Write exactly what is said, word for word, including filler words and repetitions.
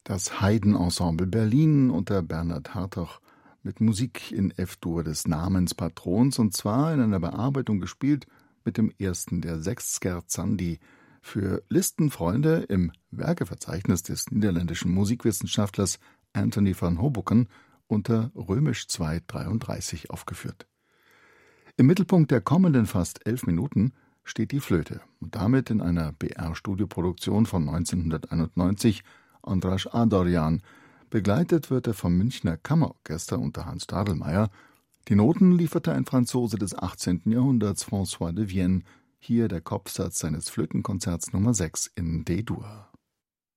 Das Haydn-Ensemble Berlin unter Bernhard Hartog mit Musik in F-Dur des Namenspatrons, und zwar in einer Bearbeitung gespielt mit dem ersten der sechs Scherzandi für Listenfreunde im Werkeverzeichnis des niederländischen Musikwissenschaftlers Anthony van Hoboken unter römisch zwei dreiunddreißig aufgeführt. Im Mittelpunkt der kommenden fast elf Minuten steht die Flöte und damit in einer B R-Studioproduktion von neunzehnhunderteinundneunzig Andras Adorjan. Begleitet wird er vom Münchner Kammerorchester unter Hans Stadelmeier. Die Noten lieferte ein Franzose des achtzehnten Jahrhunderts, François de Vienne, hier der Kopfsatz seines Flötenkonzerts Nummer sechs in D-Dur.